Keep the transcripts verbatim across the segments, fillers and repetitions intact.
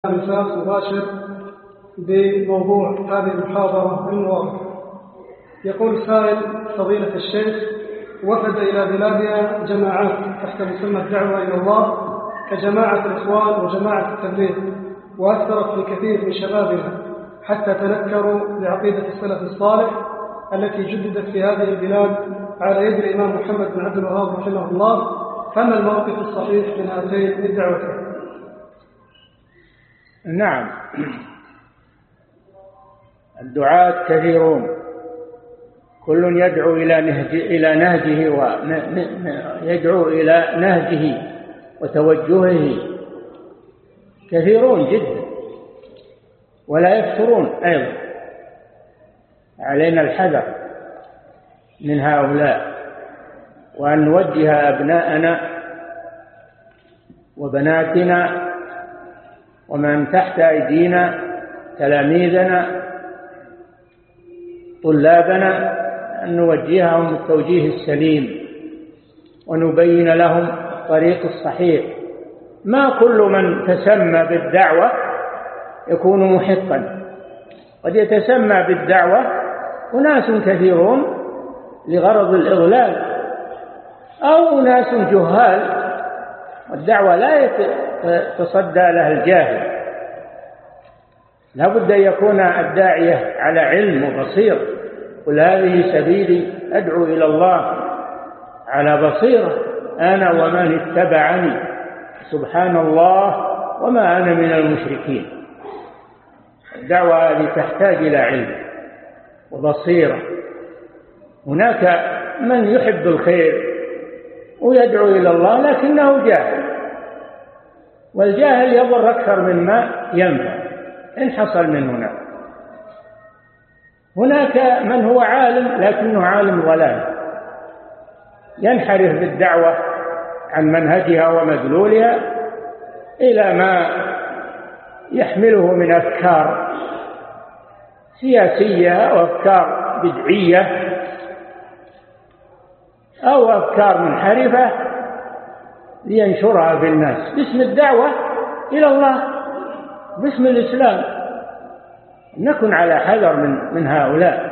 مساس مباشر بموضوع هذه المحاضرة المواضحة. يقول السائل: فضيلة الشيخ، وفد إلى بلادنا جماعات تحت مسمى الدعوة إلى الله كجماعة الإخوان وجماعة التبليغ، وأثرت في كثير من شبابنا حتى تنكروا بعقيدة السلف الصالح التي جددت في هذه البلاد على يد الإمام محمد بن عبد الوهاب رحمه الله، فما الموقف الصحيح من هاتين الدعوتين؟ نعم، الدعاة كثيرون، كل يدعو إلى نهج إلى نهجه ويدعو إلى نهجه وتوجهه، كثيرون جدا ولا يكثرون أيضا. علينا الحذر من هؤلاء، وأن نوجه أبناءنا وبناتنا ومن تحت أيدينا، تلاميذنا طلابنا، أن نوجههم التوجيه السليم ونبين لهم الطريق الصحيح. ما كل من تسمى بالدعوة يكون محقا، قد يتسمى بالدعوة أناس كثيرون لغرض الإضلال، أو أناس جهال، والدعوة لا يتصدى لها الجاهل. لا بد أن يكون الداعية على علم وبصير. قل هذه سبيلي أدعو إلى الله على بصيرة أنا ومن اتبعني سبحان الله وما أنا من المشركين. الدعوة هذه تحتاج إلى علم وبصيرة. هناك من يحب الخير ويدعو إلى الله لكنه جاهل، والجاهل يضر أكثر مما ينفع إن حصل من هناك. هناك من هو عالم لكنه عالم ضلال، ينحرف بالدعوة عن منهجها ومدلولها إلى ما يحمله من أفكار سياسية أو أفكار بدعية أو أفكار منحرفة لينشرها في الناس باسم الدعوة إلى الله، باسم الإسلام. نكن على حذر من من هؤلاء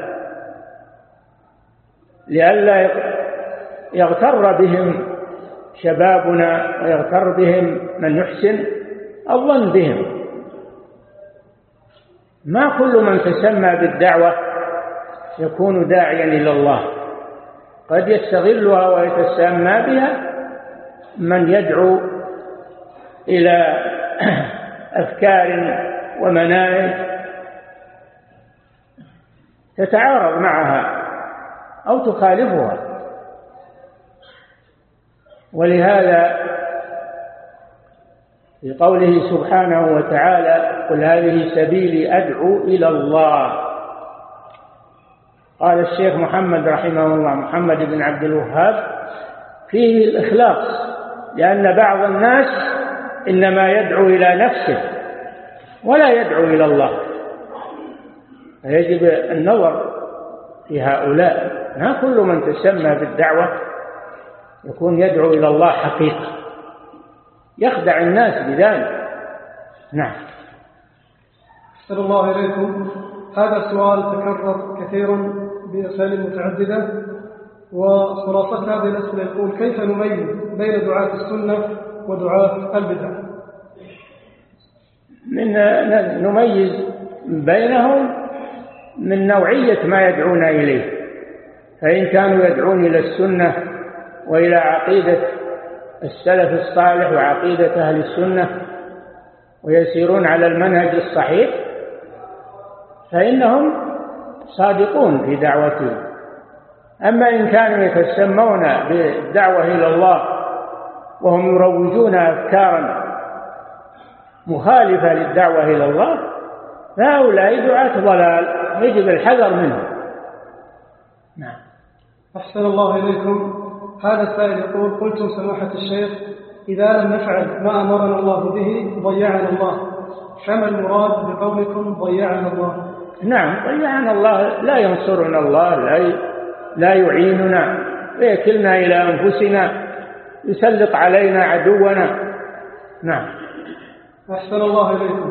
لئلا يغتر بهم شبابنا ويغتر بهم من يحسن الظن بهم. ما كل من تسمى بالدعوة يكون داعيا إلى الله، قد يستغلها ويتسمى بها من يدعو إلى أفكار ومناهج تتعارض معها أو تخالفها. ولهذا في قوله سبحانه وتعالى: قل هذه سبيلي أدعو إلى الله، قال الشيخ محمد رحمه الله محمد بن عبد الوهاب فيه الإخلاص، لأن بعض الناس إنما يدعو إلى نفسه ولا يدعو إلى الله، فيجب النظر في هؤلاء. ما كل من تسمى بالدعوة يكون يدعو إلى الله حقيقة، يخدع الناس بذلك. نعم. أسأل الله إليكم، هذا السؤال تكرر كثيرا بأسئلة متعددة، وخلاصة هذه الأسئلة يقول: كيف نميز بين دعاة السنة ودعاة البدع؟ من نميز بينهم من نوعية ما يدعون إليه، فإن كانوا يدعون إلى السنة وإلى عقيدة السلف الصالح وعقيدة أهل السنة ويسيرون على المنهج الصحيح فإنهم صادقون في دعوتهم. أما إن كانوا يتسمون بالدعوة إلى الله وهم يروجون أفكارا مخالفة للدعوة إلى الله فهؤلاء دعاة ضلال، يجب الحذر منهم. نعم. أحسن الله إليكم، هذا السائل يقول: قلتم سماحة الشيخ إذا لم نفعل ما أمرنا الله به ضيعنا الله، فما المراد بقولكم ضيعنا الله؟ نعم، ضيعنا الله، لا ينصرنا الله، لا لا يعيننا، ويكلنا إلى أنفسنا، يسلط علينا عدونا. نعم. أحسن الله إليكم.